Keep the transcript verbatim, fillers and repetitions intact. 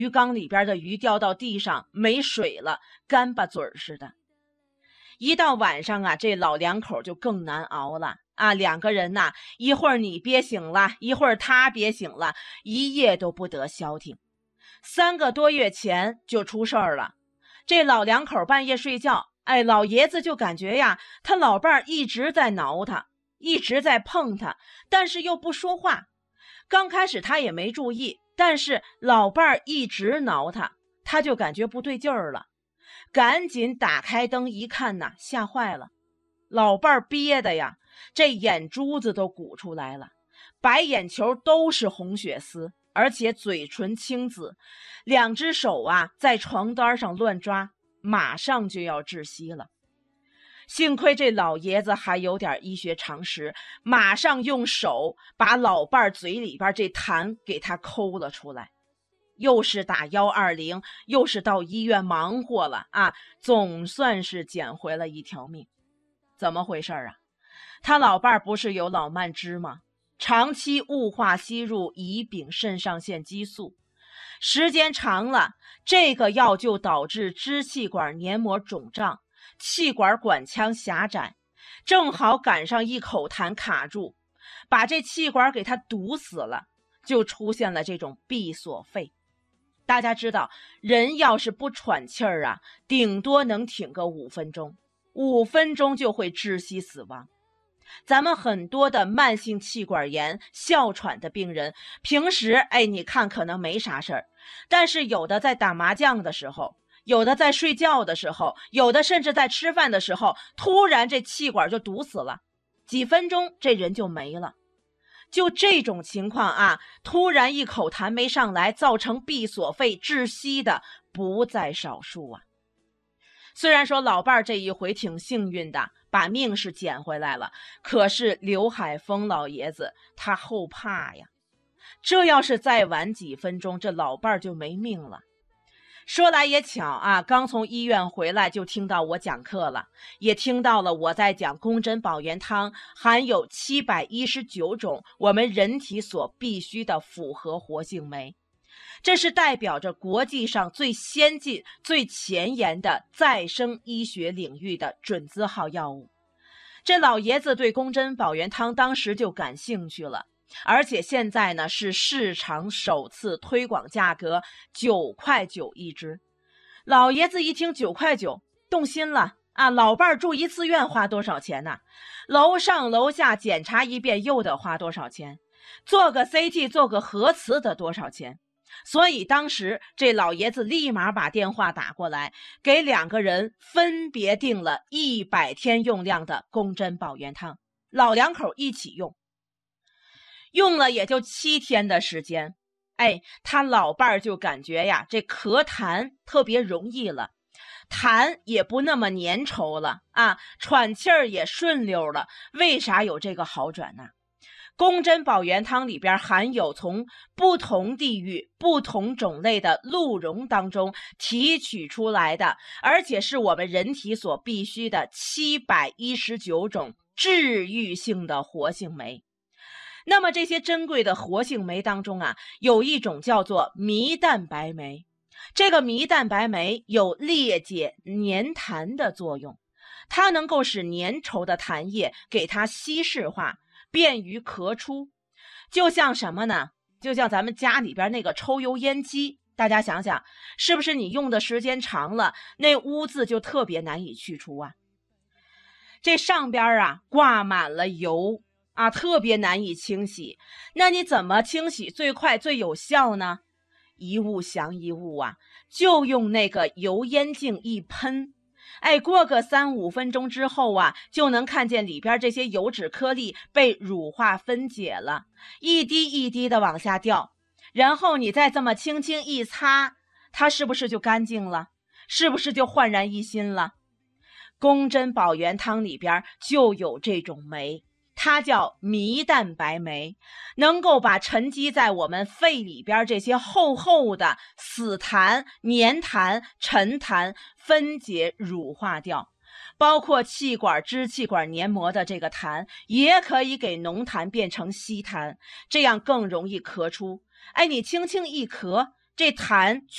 鱼缸里边的鱼掉到地上没水了，干巴嘴似的。一到晚上啊，这老两口就更难熬了啊！两个人呐、啊，一会儿你憋醒了，一会儿他憋醒了，一夜都不得消停。三个多月前就出事儿了，这老两口半夜睡觉，哎，老爷子就感觉呀，他老伴儿一直在挠他，一直在碰他，但是又不说话。刚开始他也没注意，但是老伴儿一直挠他，他就感觉不对劲儿了。赶紧打开灯一看呐，吓坏了，老伴儿憋的呀，这眼珠子都鼓出来了，白眼球都是红血丝，而且嘴唇青紫，两只手啊在床单上乱抓，马上就要窒息了。幸亏这老爷子还有点医学常识，马上用手把老伴儿嘴里边这痰给他抠了出来。又是打一二零，又是到医院忙活了啊，总算是捡回了一条命。怎么回事啊？他老伴儿不是有老慢支吗？长期雾化吸入乙丙肾上腺激素，时间长了，这个药就导致支气管黏膜肿胀，气管管腔狭窄，正好赶上一口痰卡住，把这气管给它堵死了，就出现了这种闭锁肺。大家知道，人要是不喘气儿啊，顶多能挺个五分钟，五分钟就会窒息死亡。咱们很多的慢性气管炎、哮喘的病人，平时哎，你看可能没啥事儿，但是有的在打麻将的时候，有的在睡觉的时候，有的甚至在吃饭的时候，突然这气管就堵死了，几分钟这人就没了。就这种情况啊，突然一口痰没上来，造成闭锁肺窒息的不在少数啊。虽然说老伴儿这一回挺幸运的，把命是捡回来了，可是刘海峰老爷子他后怕呀，这要是再晚几分钟，这老伴儿就没命了。说来也巧啊，刚从医院回来就听到我讲课了，也听到了我在讲宫针保元汤含有七百一十九种我们人体所必需的复合活性酶，这是代表着国际上最先进、最前沿的再生医学领域的准字号药物。这老爷子对宫针保元汤当时就感兴趣了，而且现在呢是市场首次推广价格九块九一支。老爷子一听九块九，动心了啊！老伴儿住一次院花多少钱呢？楼上楼下检查一遍又得花多少钱？做个 C T 做个核磁得多少钱？所以当时这老爷子立马把电话打过来，给两个人分别订了一百天用量的宫针保元汤，老两口一起用。用了也就七天的时间，哎，他老伴儿就感觉呀，这咳痰特别容易了，痰也不那么粘稠了啊，喘气儿也顺溜了。为啥有这个好转呢？宫针保元汤里边含有从不同地域、不同种类的鹿茸当中提取出来的，而且是我们人体所必需的七百一十九种治愈性的活性酶。那么这些珍贵的活性酶当中啊，有一种叫做醚蛋白酶，这个醚蛋白酶有裂解粘痰的作用，它能够使粘稠的痰液给它稀释化，便于咳出。就像什么呢？就像咱们家里边那个抽油烟机，大家想想，是不是你用的时间长了，那污渍就特别难以去除啊？这上边啊挂满了油啊，特别难以清洗。那你怎么清洗最快最有效呢？一物降一物啊，就用那个油烟镜一喷，哎，过个三五分钟之后啊，就能看见里边这些油脂颗粒被乳化分解了，一滴一滴的往下掉。然后你再这么轻轻一擦，它是不是就干净了？是不是就焕然一新了？宫针保元汤里边就有这种酶，它叫醚蛋白酶，能够把沉积在我们肺里边这些厚厚的死痰、粘痰、沉痰分解乳化掉，包括气管、支气管黏膜的这个痰也可以给浓痰变成稀痰，这样更容易咳出。哎，你轻轻一咳，这痰